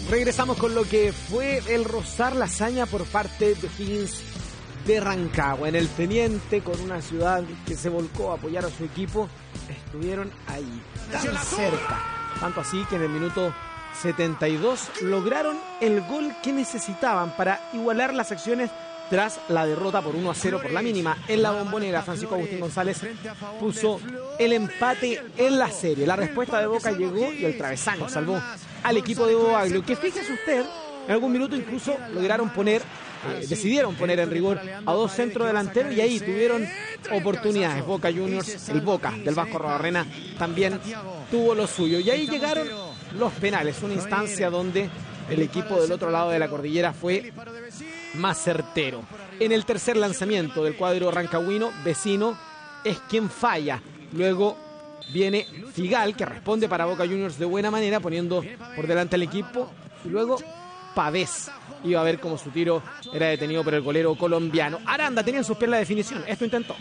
Regresamos con lo que fue el rozar la hazaña por parte de O'Higgins de Rancagua. En el Teniente, con una ciudad que se volcó a apoyar a su equipo, estuvieron ahí, tan cerca. Tanto así que en el minuto 72 lograron el gol que necesitaban para igualar las acciones tras la derrota por 1-0 por la mínima en la Bombonera. Francisco Agustín González puso el empate en la serie. La respuesta de Boca llegó y el travesaño salvó al equipo de Boaglio, que fíjese usted, en algún minuto incluso lograron decidieron poner en rigor a dos centrodelanteros y ahí tuvieron oportunidades. Boca Juniors, el Boca del Vasco Arroarena, también tuvo lo suyo. Y ahí llegaron los penales, una instancia donde el equipo del otro lado de la cordillera fue más certero. En el tercer lanzamiento del cuadro rancagüino, Vecino es quien falla. Luego viene Figal, que responde para Boca Juniors de buena manera, poniendo por delante al equipo. Y luego Pavés iba a ver cómo su tiro era detenido por el golero colombiano. Aranda tenía en sus pies la definición. Esto intentó.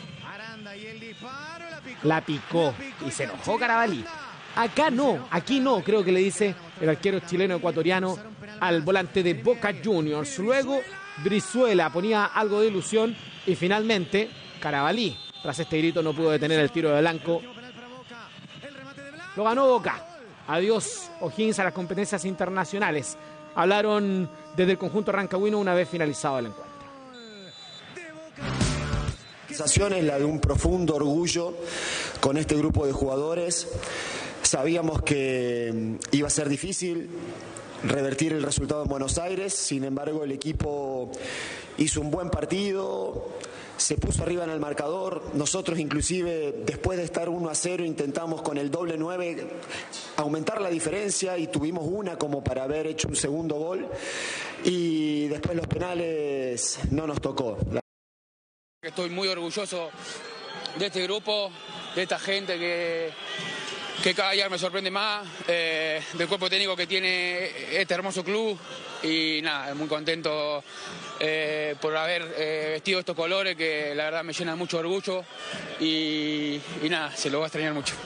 La picó y se enojó Carabalí. Aquí no, creo que le dice el arquero chileno ecuatoriano al volante de Boca Juniors. Luego Brizuela ponía algo de ilusión y finalmente Carabalí, tras este grito, no pudo detener el tiro de Blanco. Lo ganó Boca. Adiós O'Higgins a las competencias internacionales. Hablaron desde el conjunto rancagüino una vez finalizado el encuentro. La sensación es la de un profundo orgullo con este grupo de jugadores. Sabíamos que iba a ser difícil revertir el resultado en Buenos Aires, sin embargo el equipo hizo un buen partido, se puso arriba en el marcador. Nosotros inclusive después de estar 1-0 intentamos con el doble 9 aumentar la diferencia y tuvimos una como para haber hecho un segundo gol y después los penales no nos tocó. Estoy muy orgulloso de este grupo, de esta gente que cada día me sorprende más, del cuerpo técnico que tiene este hermoso club y nada, muy contento por haber vestido estos colores que la verdad me llena de mucho orgullo y nada, se lo va a extrañar mucho.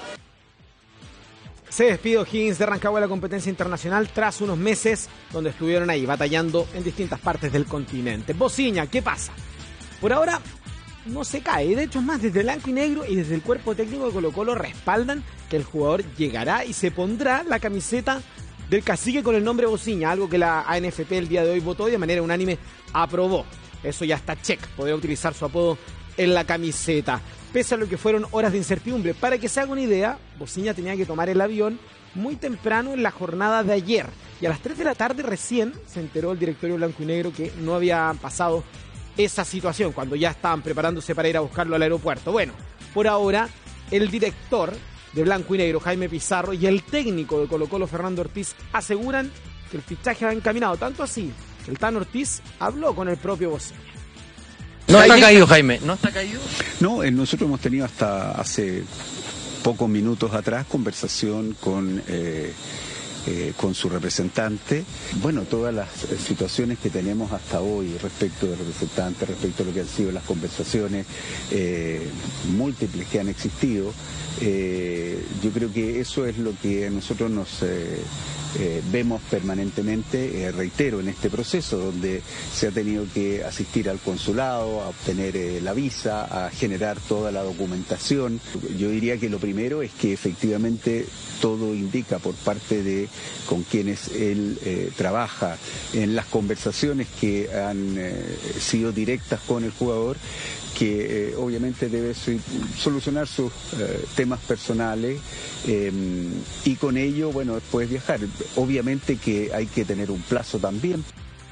Se despide O'Higgins de Rancagua de la competencia internacional tras unos meses donde estuvieron ahí batallando en distintas partes del continente. Bociña, ¿qué pasa? Por ahora no se cae, de hecho es más, desde blanco y negro y desde el cuerpo técnico de Colo-Colo respaldan que el jugador llegará y se pondrá la camiseta del cacique con el nombre Bociña, algo que la ANFP el día de hoy votó y de manera unánime aprobó. Eso ya está check, podrá utilizar su apodo en la camiseta. Pese a lo que fueron horas de incertidumbre, para que se haga una idea, Bociña tenía que tomar el avión muy temprano en la jornada de ayer y a las 3 de la tarde recién se enteró el directorio blanco y negro que no había pasado esa situación, cuando ya estaban preparándose para ir a buscarlo al aeropuerto. Bueno, por ahora el director de blanco y negro, Jaime Pizarro, y el técnico de Colo-Colo, Fernando Ortiz, aseguran que el fichaje va encaminado, tanto así que el Tano Ortiz habló con el propio Bociña. ¿No está caído, Jaime? ¿No está caído? No, nosotros hemos tenido hasta hace pocos minutos atrás conversación con su representante. Bueno, todas las situaciones que tenemos hasta hoy respecto del representante, respecto a lo que han sido las conversaciones múltiples que han existido, yo creo que eso es lo que nosotros nos vemos permanentemente, reitero, en este proceso donde se ha tenido que asistir al consulado, a obtener la visa, a generar toda la documentación. Yo diría que lo primero es que efectivamente todo indica por parte de con quienes él trabaja en las conversaciones que han sido directas con el jugador, que obviamente debe solucionar sus temas personales y con ello, bueno, después viajar. Obviamente que hay que tener un plazo también.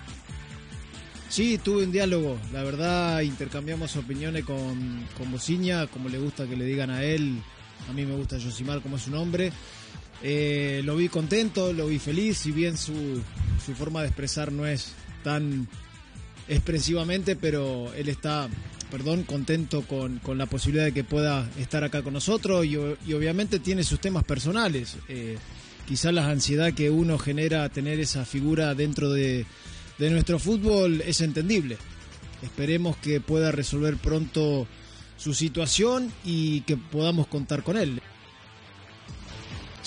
Sí, tuve un diálogo, la verdad intercambiamos opiniones con Bociña, como le gusta que le digan a él, a mí me gusta Josimar como es su nombre. Lo vi contento, lo vi feliz, si bien su forma de expresar no es tan expresivamente, pero él está contento con la posibilidad de que pueda estar acá con nosotros y obviamente tiene sus temas personales. Quizás la ansiedad que uno genera a tener esa figura dentro de nuestro fútbol es entendible. Esperemos que pueda resolver pronto su situación y que podamos contar con él.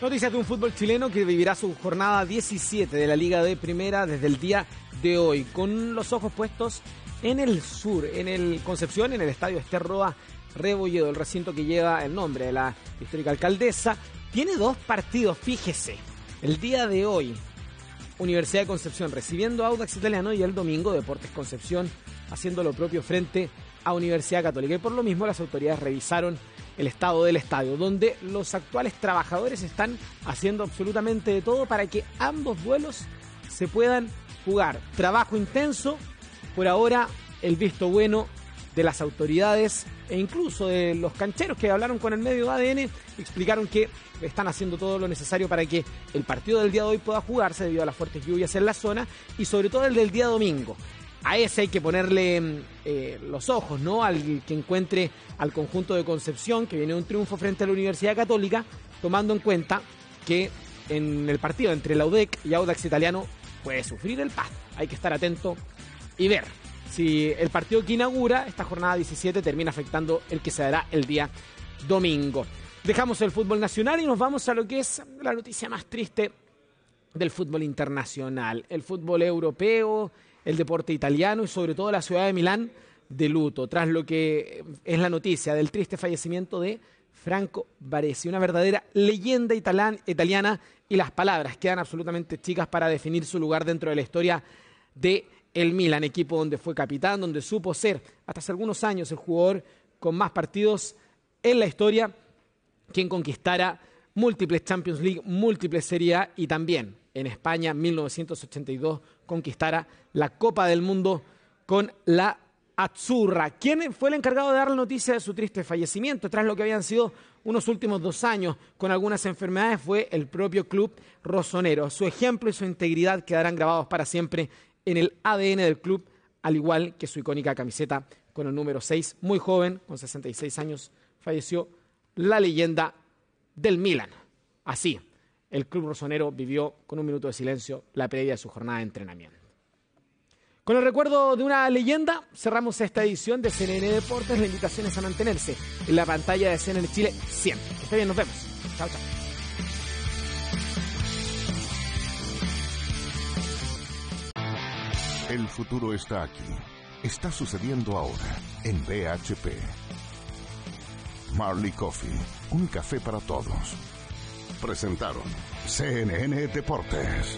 Noticias de un fútbol chileno que vivirá su jornada 17 de la Liga de Primera desde el día de hoy, con los ojos puestos en el sur, en el Concepción, en el estadio Ester Roa Rebolledo, el recinto que lleva el nombre de la histórica alcaldesa. Tiene 2 partidos, fíjese. El día de hoy, Universidad de Concepción recibiendo a Audax Italiano, y el domingo Deportes Concepción haciendo lo propio frente a Universidad Católica. Y por lo mismo las autoridades revisaron el estado del estadio, donde los actuales trabajadores están haciendo absolutamente de todo para que ambos duelos se puedan jugar. Trabajo intenso, por ahora el visto bueno de las autoridades e incluso de los cancheros que hablaron con el medio de ADN, explicaron que están haciendo todo lo necesario para que el partido del día de hoy pueda jugarse debido a las fuertes lluvias en la zona, y sobre todo el del día domingo. A ese hay que ponerle los ojos, ¿no? Al que encuentre al conjunto de Concepción, que viene de un triunfo frente a la Universidad Católica, tomando en cuenta que en el partido entre la UDEC y Audax Italiano puede sufrir el paso. Hay que estar atento y ver si el partido que inaugura esta jornada 17 termina afectando el que se dará el día domingo. Dejamos el fútbol nacional y nos vamos a lo que es la noticia más triste del fútbol internacional. El fútbol europeo, el deporte italiano y sobre todo la ciudad de Milán de luto, tras lo que es la noticia del triste fallecimiento de Franco Baresi, una verdadera leyenda italiana, y las palabras quedan absolutamente chicas para definir su lugar dentro de la historia de el Milan, equipo donde fue capitán, donde supo ser hasta hace algunos años el jugador con más partidos en la historia, quien conquistara múltiples Champions League, múltiples Serie A, y también en España, en 1982, conquistara la Copa del Mundo con la Azzurra. ¿Quién fue el encargado de dar la noticia de su triste fallecimiento tras lo que habían sido unos últimos 2 años con algunas enfermedades? Fue el propio club rosonero. Su ejemplo y su integridad quedarán grabados para siempre en el ADN del club, al igual que su icónica camiseta con el número 6. Muy joven, con 66 años, falleció la leyenda del Milan. Así, el club rosonero vivió con un minuto de silencio la previa de su jornada de entrenamiento. Con el recuerdo de una leyenda, cerramos esta edición de CNN Deportes. La invitación es a mantenerse en la pantalla de CNN Chile siempre. Que esté bien, nos vemos. Chao, chao. El futuro está aquí. Está sucediendo ahora en BHP. Marley Coffee, un café para todos. Presentaron CNN Deportes.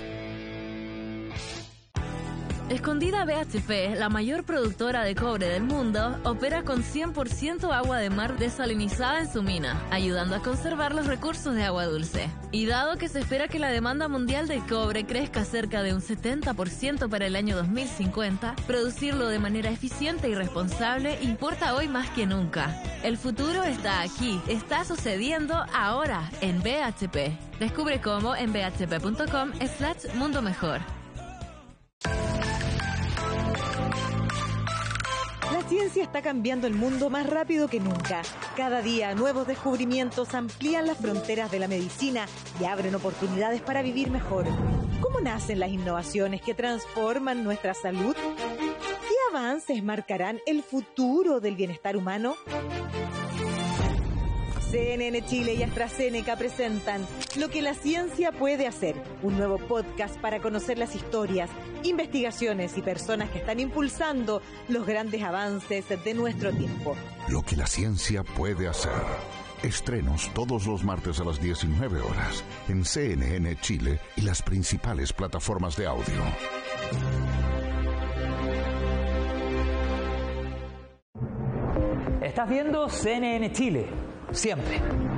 Escondida BHP, la mayor productora de cobre del mundo, opera con 100% agua de mar desalinizada en su mina, ayudando a conservar los recursos de agua dulce. Y dado que se espera que la demanda mundial de cobre crezca cerca de un 70% para el año 2050, producirlo de manera eficiente y responsable importa hoy más que nunca. El futuro está aquí, está sucediendo ahora en BHP. Descubre cómo en bhp.com/mundo mejor. La ciencia está cambiando el mundo más rápido que nunca. Cada día, nuevos descubrimientos amplían las fronteras de la medicina y abren oportunidades para vivir mejor. ¿Cómo nacen las innovaciones que transforman nuestra salud? ¿Qué avances marcarán el futuro del bienestar humano? CNN Chile y AstraZeneca presentan Lo que la ciencia puede hacer, un nuevo podcast para conocer las historias, investigaciones y personas que están impulsando los grandes avances de nuestro tiempo. Lo que la ciencia puede hacer. Estrenos todos los martes a las 19 horas en CNN Chile y las principales plataformas de audio. Estás viendo CNN Chile. Siempre.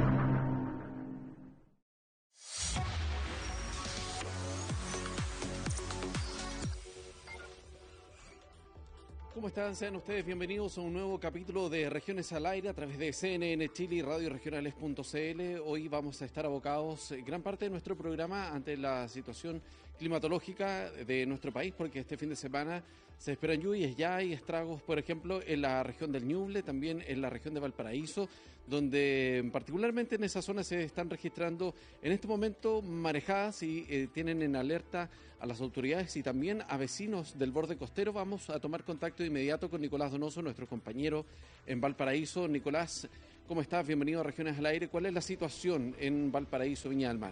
¿Cómo están? Sean ustedes bienvenidos a un nuevo capítulo de Regiones al Aire a través de CNN Chile y radioregionales.cl. Hoy vamos a estar abocados gran parte de nuestro programa ante la situación climatológica de nuestro país, porque este fin de semana se esperan lluvias, ya hay estragos, por ejemplo, en la región del Ñuble, también en la región de Valparaíso, donde particularmente en esa zona se están registrando en este momento marejadas y tienen en alerta a las autoridades y también a vecinos del borde costero. Vamos a tomar contacto de inmediato con Nicolás Donoso, nuestro compañero en Valparaíso. Nicolás, ¿Cómo estás? Bienvenido a Regiones al Aire. ¿Cuál es la situación en Valparaíso, Viña del Mar?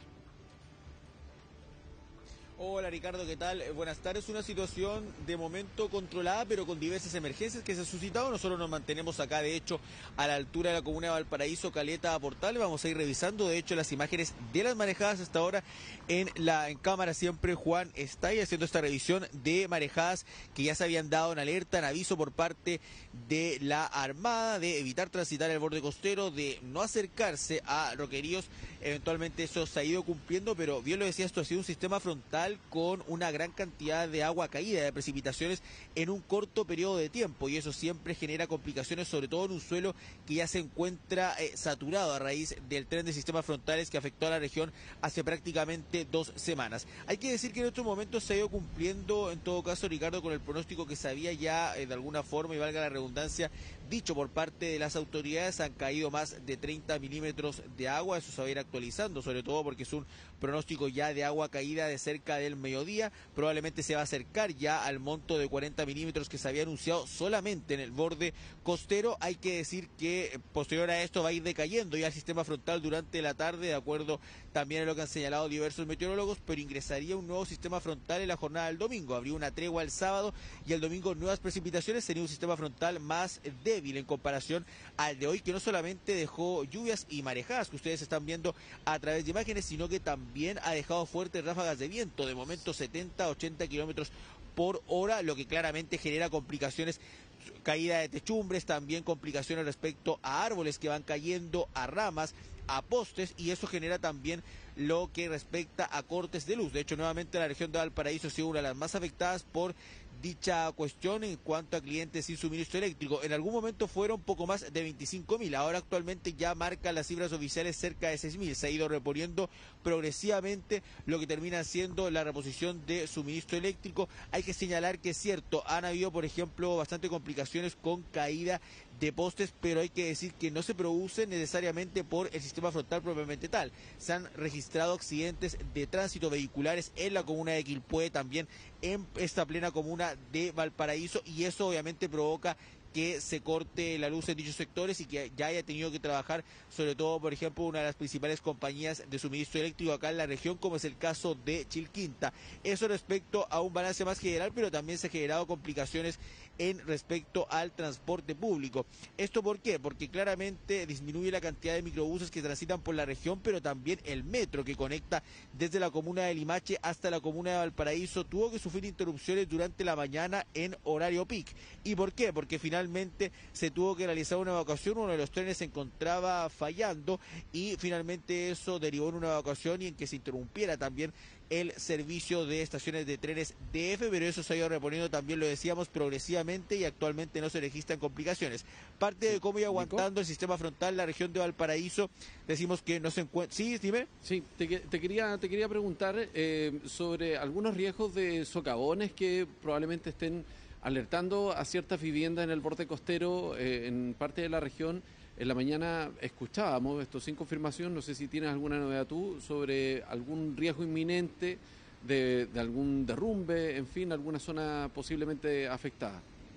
Hola Ricardo, ¿qué tal? Buenas tardes. Una situación de momento controlada, pero con diversas emergencias que se han suscitado. Nosotros nos mantenemos acá, de hecho, a la altura de la comuna de Valparaíso, Caleta, Portal. Vamos a ir revisando, de hecho, las imágenes de las marejadas hasta ahora en cámara. Siempre Juan está ahí haciendo esta revisión de marejadas que ya se habían dado en alerta, en aviso por parte de la Armada, de evitar transitar el borde costero, de no acercarse a roqueríos. Eventualmente eso se ha ido cumpliendo, pero bien lo decía, esto ha sido un sistema frontal con una gran cantidad de agua caída, de precipitaciones en un corto periodo de tiempo, y eso siempre genera complicaciones, sobre todo en un suelo que ya se encuentra saturado a raíz del tren de sistemas frontales que afectó a la región hace prácticamente 2 semanas. Hay que decir que en estos momentos se ha ido cumpliendo, en todo caso, Ricardo, con el pronóstico que se había ya de alguna forma, y valga la redundancia, dicho por parte de las autoridades. Han caído más de 30 milímetros de agua, eso se va a ir actualizando, sobre todo porque es un pronóstico ya de agua caída de cerca del mediodía. Probablemente se va a acercar ya al monto de 40 milímetros que se había anunciado solamente en el borde costero. Hay que decir que posterior a esto va a ir decayendo ya el sistema frontal durante la tarde, de acuerdo también a lo que han señalado diversos meteorólogos, pero ingresaría un nuevo sistema frontal en la jornada del domingo. Habría una tregua el sábado y el domingo nuevas precipitaciones. Sería un sistema frontal más débil en comparación al de hoy, que no solamente dejó lluvias y marejadas que ustedes están viendo a través de imágenes, sino que también ha dejado fuertes ráfagas de viento, de momento 70-80 kilómetros por hora, lo que claramente genera complicaciones, caída de techumbres, también complicaciones respecto a árboles que van cayendo, a ramas, a postes, y eso genera también lo que respecta a cortes de luz. De hecho, nuevamente la región de Valparaíso ha sido una de las más afectadas por dicha cuestión en cuanto a clientes sin suministro eléctrico. En algún momento fueron poco más de 25.000, ahora actualmente ya marcan las cifras oficiales cerca de 6.000. Se ha ido reponiendo progresivamente lo que termina siendo la reposición de suministro eléctrico. Hay que señalar que es cierto, han habido, por ejemplo, bastante complicaciones con caída de postes, pero hay que decir que no se produce necesariamente por el sistema frontal propiamente tal. Se han registrado accidentes de tránsito vehiculares en la comuna de Quilpué, también en esta plena comuna de Valparaíso, y eso obviamente provoca que se corte la luz en dichos sectores y que ya haya tenido que trabajar, sobre todo, por ejemplo, una de las principales compañías de suministro eléctrico acá en la región, como es el caso de Chilquinta. Eso respecto a un balance más general, pero también se han generado complicaciones en respecto al transporte público. ¿Esto por qué? Porque claramente disminuye la cantidad de microbuses que transitan por la región, pero también el metro que conecta desde la comuna de Limache hasta la comuna de Valparaíso tuvo que sufrir interrupciones durante la mañana en horario peak. ¿Y por qué? Porque finalmente se tuvo que realizar una evacuación, uno de los trenes se encontraba fallando y finalmente eso derivó en una evacuación y en que se interrumpiera también el servicio de estaciones de trenes DF, pero eso se ha ido reponiendo, también lo decíamos, progresivamente, y actualmente no se registran complicaciones. Parte de cómo iba aguantando el sistema frontal la región de Valparaíso, decimos que no se encuentra... ¿Sí, dime? Sí, te quería preguntar sobre algunos riesgos de socavones que probablemente estén alertando a ciertas viviendas en el borde costero, en parte de la región. En la mañana escuchábamos esto sin confirmación, no sé si tienes alguna novedad tú sobre algún riesgo inminente de algún derrumbe, en fin, alguna zona posiblemente afectada.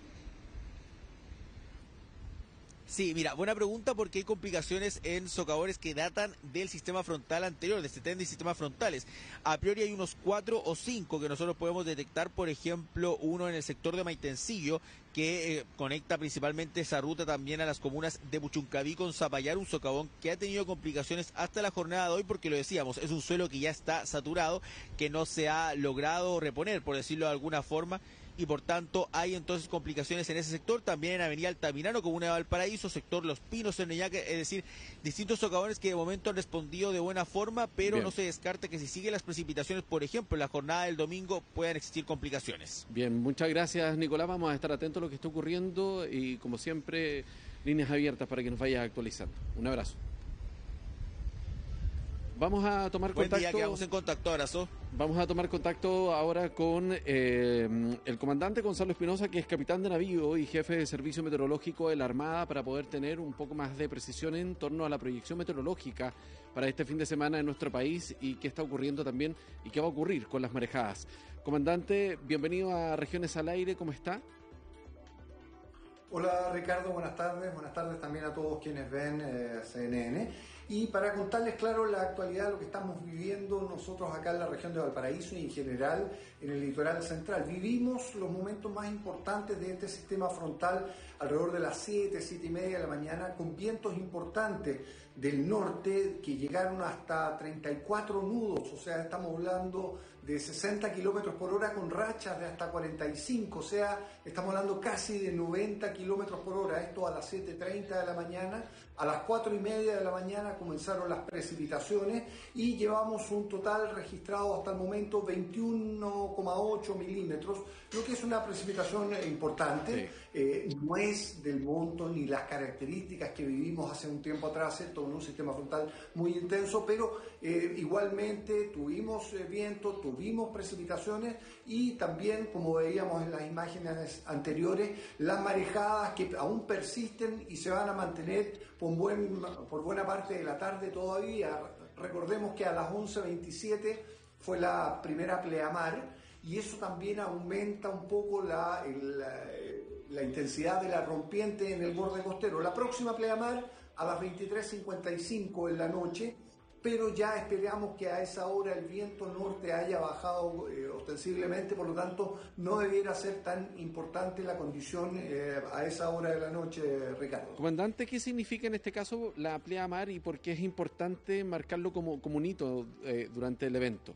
Sí, mira, buena pregunta, porque hay complicaciones en socavones que datan del sistema frontal anterior, de este tren de sistemas frontales. A priori hay unos 4 o 5 que nosotros podemos detectar, por ejemplo, uno en el sector de Maitencillo, que conecta principalmente esa ruta también a las comunas de Puchuncaví con Zapallar, un socavón que ha tenido complicaciones hasta la jornada de hoy, porque lo decíamos, es un suelo que ya está saturado, que no se ha logrado reponer, por decirlo de alguna forma, y por tanto hay entonces complicaciones en ese sector. También en Avenida Altamirano, comuna de Valparaíso, sector Los Pinos, en Neñaque, es decir, distintos socavones que de momento han respondido de buena forma, pero no se descarta que si siguen las precipitaciones, por ejemplo, en la jornada del domingo, puedan existir complicaciones. Bien, muchas gracias, Nicolás, vamos a estar atentos a lo que está ocurriendo y, como siempre, líneas abiertas para que nos vayas actualizando. Un abrazo. Vamos a tomar contacto. Buen día, quedamos en contacto, abrazo. Vamos a tomar contacto ahora con el comandante Gonzalo Espinosa, que es capitán de navío y jefe de servicio meteorológico de la Armada, para poder tener un poco más de precisión en torno a la proyección meteorológica para este fin de semana en nuestro país y qué está ocurriendo también y qué va a ocurrir con las marejadas. Comandante, bienvenido a Regiones al Aire, ¿cómo está? Hola Ricardo, buenas tardes también a todos quienes ven CNN. Y para contarles, claro, la actualidad de lo que estamos viviendo nosotros acá en la región de Valparaíso y en general en el litoral central. Vivimos los momentos más importantes de este sistema frontal alrededor de las 7:30 de la mañana, con vientos importantes del norte que llegaron hasta 34 nudos, o sea, estamos hablando de 60 kilómetros por hora con rachas de hasta 45, o sea, estamos hablando casi de 90 kilómetros por hora, esto a las 7:30 de la mañana. A las 4:30 de la mañana comenzaron las precipitaciones y llevamos un total registrado hasta el momento 21,8 milímetros, lo que es una precipitación importante. Sí. No es del monto ni las características que vivimos hace un tiempo atrás, ¿cierto? En un sistema frontal muy intenso, pero igualmente tuvimos viento, tuvimos precipitaciones y también, como veíamos en las imágenes anteriores, las marejadas que aún persisten y se van a mantener por buena parte de la tarde todavía. Recordemos que a las 11:27 fue la primera pleamar y eso también aumenta un poco la intensidad de la rompiente en el borde costero. La próxima pleamar a las 23:55 en la noche, pero ya esperamos que a esa hora el viento norte haya bajado ostensiblemente, por lo tanto no debiera ser tan importante la condición a esa hora de la noche, Ricardo. Comandante, ¿qué significa en este caso la pleamar y por qué es importante marcarlo como un hito durante el evento?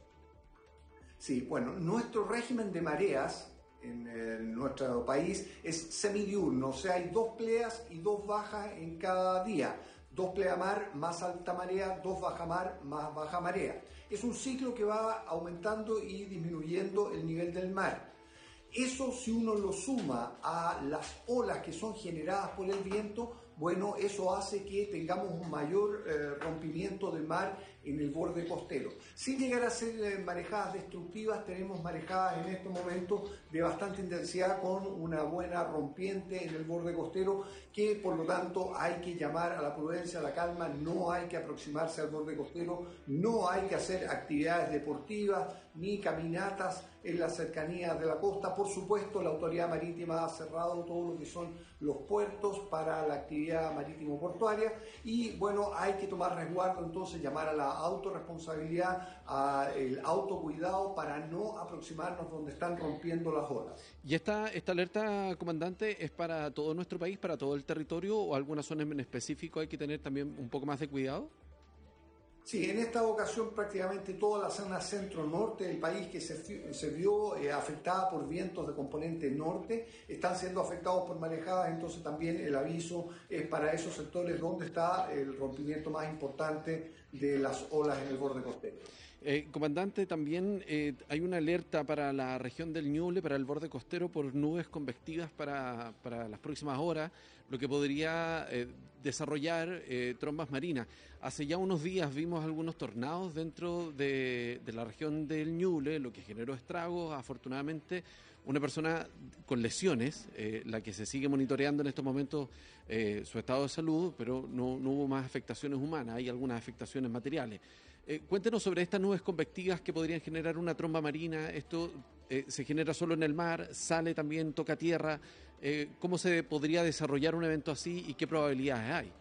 Sí, bueno, nuestro régimen de mareas en nuestro país es semidiurno, o sea, hay 2 pleas y 2 bajas en cada día. 2 pleamar más alta marea, 2 bajamar más baja marea. Es un ciclo que va aumentando y disminuyendo el nivel del mar. Eso, si uno lo suma a las olas que son generadas por el viento, bueno, eso hace que tengamos un mayor rompimiento del mar en el borde costero. Sin llegar a ser marejadas destructivas, tenemos marejadas en estos momentos de bastante intensidad con una buena rompiente en el borde costero que, por lo tanto, hay que llamar a la prudencia, a la calma, no hay que aproximarse al borde costero, no hay que hacer actividades deportivas ni caminatas en las cercanías de la costa. Por supuesto, la autoridad marítima ha cerrado todo lo que son los puertos para la actividad marítimo-portuaria y bueno, hay que tomar resguardo, entonces llamar a la autorresponsabilidad, al autocuidado para no aproximarnos donde están rompiendo las olas. ¿Y esta alerta, comandante, es para todo nuestro país, para todo el territorio o alguna zona en específico hay que tener también un poco más de cuidado? Sí, en esta ocasión prácticamente toda la zona centro-norte del país que se vio afectada por vientos de componente norte están siendo afectados por marejadas, entonces también el aviso es para esos sectores donde está el rompimiento más importante de las olas en el borde costero. Comandante, también hay una alerta para la región del Ñuble, para el borde costero, por nubes convectivas para las próximas horas, lo que podría desarrollar trombas marinas. Hace ya unos días vimos algunos tornados dentro de la región del Ñuble, lo que generó estragos. Afortunadamente, una persona con lesiones, la que se sigue monitoreando en estos momentos su estado de salud, pero no hubo más afectaciones humanas, hay algunas afectaciones materiales. Cuéntenos sobre estas nubes convectivas que podrían generar una tromba marina. Esto se genera solo en el mar, sale también, toca tierra. ¿Cómo se podría desarrollar un evento así y qué probabilidades hay?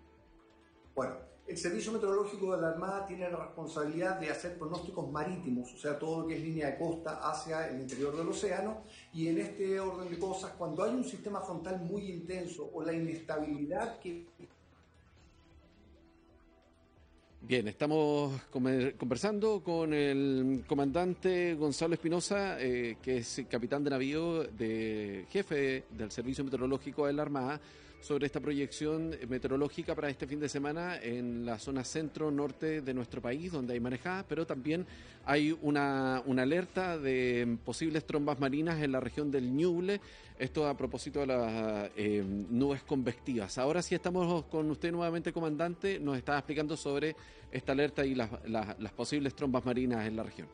Bueno, el Servicio Meteorológico de la Armada tiene la responsabilidad de hacer pronósticos marítimos, o sea, todo lo que es línea de costa hacia el interior del océano, y en este orden de cosas, cuando hay un sistema frontal muy intenso o la inestabilidad que... Bien, estamos conversando con el comandante Gonzalo Espinosa, que es capitán de navío, jefe del Servicio Meteorológico de la Armada, sobre esta proyección meteorológica para este fin de semana en la zona centro-norte de nuestro país, donde hay marejadas, pero también hay una alerta de posibles trombas marinas en la región del Ñuble, esto a propósito de las nubes convectivas. Ahora sí estamos con usted nuevamente, comandante, nos está explicando sobre esta alerta y las posibles trombas marinas en la región.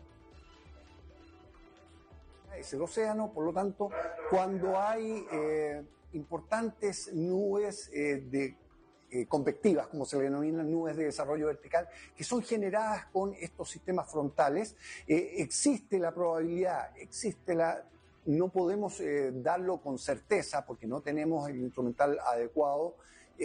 Es el océano, por lo tanto, cuando hay importantes nubes convectivas, como se le denominan, nubes de desarrollo vertical, que son generadas con estos sistemas frontales, existe la probabilidad, existe la no podemos darlo con certeza porque no tenemos el instrumental adecuado.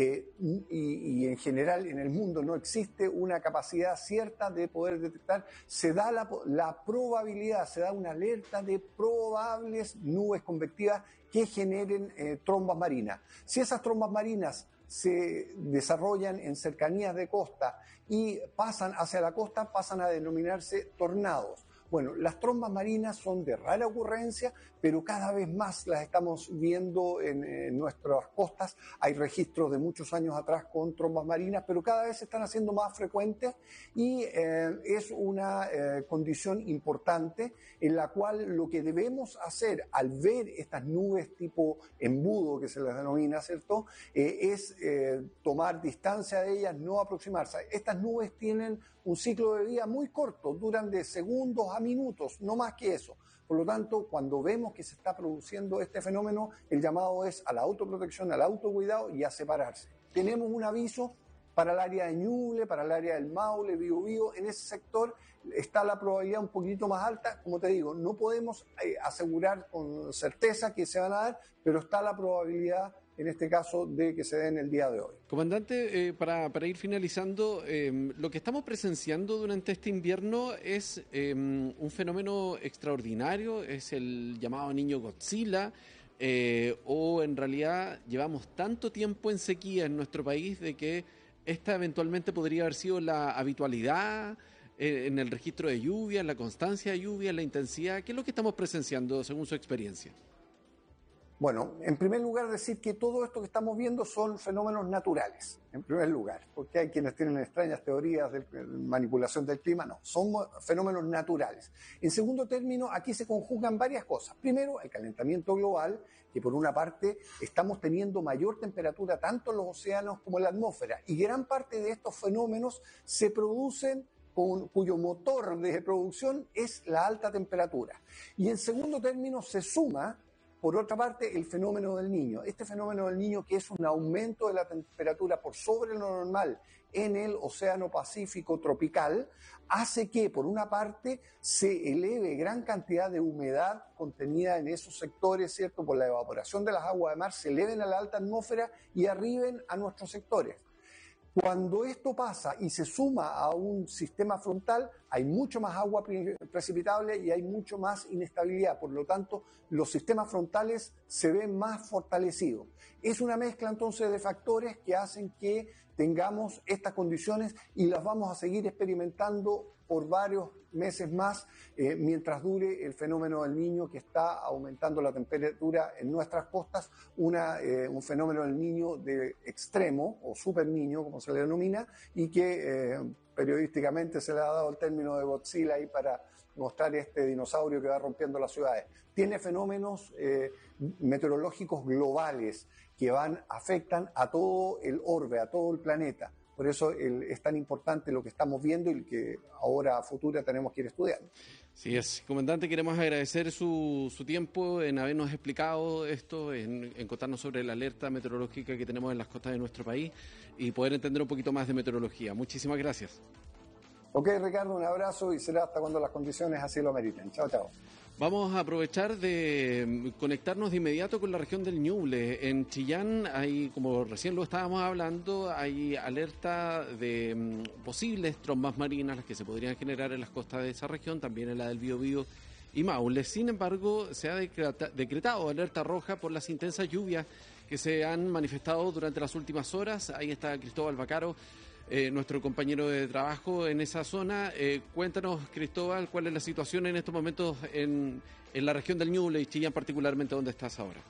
Y en general en el mundo no existe una capacidad cierta de poder detectar. Se da la probabilidad, se da una alerta de probables nubes convectivas que generen trombas marinas. Si esas trombas marinas se desarrollan en cercanías de costa y pasan hacia la costa, pasan a denominarse tornados. Bueno, las trombas marinas son de rara ocurrencia, pero cada vez más las estamos viendo en nuestras costas. Hay registros de muchos años atrás con trombas marinas, pero cada vez se están haciendo más frecuentes y es una condición importante en la cual lo que debemos hacer al ver estas nubes tipo embudo, que se les denomina, ¿cierto?, es tomar distancia de ellas, no aproximarse. Estas nubes tienen un ciclo de vida muy corto, duran de segundos a minutos, no más que eso. Por lo tanto, cuando vemos que se está produciendo este fenómeno, el llamado es a la autoprotección, al autocuidado y a separarse. Tenemos un aviso para el área de Ñuble, para el área del Maule, Biobío. En ese sector está la probabilidad un poquito más alta. Como te digo, no podemos asegurar con certeza que se van a dar, pero está la probabilidad en este caso de que se den el día de hoy. Comandante, para ir finalizando, lo que estamos presenciando durante este invierno es un fenómeno extraordinario, es el llamado niño Godzilla, o en realidad llevamos tanto tiempo en sequía en nuestro país de que esta eventualmente podría haber sido la habitualidad en el registro de lluvia, en la constancia de lluvia, en la intensidad. ¿Qué es lo que estamos presenciando según su experiencia? Bueno, en primer lugar decir que todo esto que estamos viendo son fenómenos naturales, en primer lugar, porque hay quienes tienen extrañas teorías de manipulación del clima. No, son fenómenos naturales. En segundo término, aquí se conjugan varias cosas. Primero, el calentamiento global, que por una parte estamos teniendo mayor temperatura tanto en los océanos como en la atmósfera, y gran parte de estos fenómenos se producen cuyo motor de producción es la alta temperatura. Y en segundo término se suma, por otra parte, el fenómeno del Niño. Este fenómeno del Niño, que es un aumento de la temperatura por sobre lo normal en el Océano Pacífico tropical, hace que, por una parte, se eleve gran cantidad de humedad contenida en esos sectores, ¿cierto? Por la evaporación de las aguas de mar, se eleven a la alta atmósfera y arriben a nuestros sectores. Cuando esto pasa y se suma a un sistema frontal, hay mucho más agua precipitable y hay mucho más inestabilidad. Por lo tanto, los sistemas frontales se ven más fortalecidos. Es una mezcla entonces de factores que hacen que tengamos estas condiciones y las vamos a seguir experimentando por varios meses más mientras dure el fenómeno del Niño, que está aumentando la temperatura en nuestras costas, un fenómeno del Niño de extremo o super niño, como se le denomina, y que periodísticamente se le ha dado el término de Godzilla ahí para mostrar este dinosaurio que va rompiendo las ciudades. Tiene fenómenos meteorológicos globales que afectan a todo el orbe, a todo el planeta. Por eso es tan importante lo que estamos viendo y que ahora a futuro tenemos que ir estudiando. Sí, comandante, queremos agradecer su tiempo en habernos explicado esto, en contarnos sobre la alerta meteorológica que tenemos en las costas de nuestro país y poder entender un poquito más de meteorología. Muchísimas gracias. Ok, Ricardo, un abrazo y será hasta cuando las condiciones así lo meriten. Chao, chao. Vamos a aprovechar de conectarnos de inmediato con la región del Ñuble. En Chillán hay, como recién lo estábamos hablando, hay alerta de posibles trombas marinas, las que se podrían generar en las costas de esa región, también en la del Biobío y Maule. Sin embargo, se ha decretado alerta roja por las intensas lluvias que se han manifestado durante las últimas horas. Ahí está Cristóbal Vaccaro, nuestro compañero de trabajo en esa zona. Cuéntanos, Cristóbal, cuál es la situación en estos momentos en la región del Ñuble y Chillán particularmente, ¿dónde estás ahora?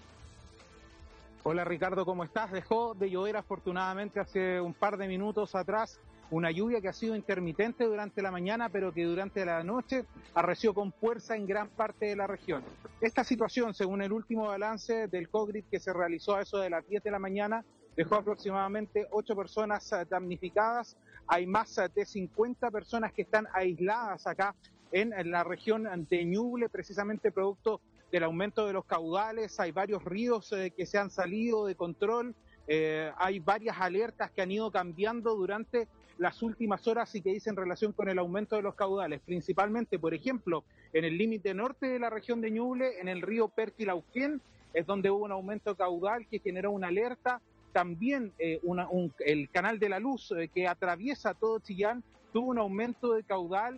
Hola Ricardo, ¿cómo estás? Dejó de llover afortunadamente hace un par de minutos atrás, una lluvia que ha sido intermitente durante la mañana, pero que durante la noche arreció con fuerza en gran parte de la región. Esta situación, según el último balance del COGRID que se realizó a eso de las 10 de la mañana, dejó aproximadamente 8 personas damnificadas. Hay más de 50 personas que están aisladas acá en la región de Ñuble, precisamente producto del aumento de los caudales. Hay varios ríos que se han salido de control. Hay varias alertas que han ido cambiando durante las últimas horas y que dice en relación con el aumento de los caudales, principalmente, por ejemplo, en el límite norte de la región de Ñuble, en el río Perquilauquén, es donde hubo un aumento caudal que generó una alerta. También el Canal de la Luz, que atraviesa todo Chillán, tuvo un aumento de caudal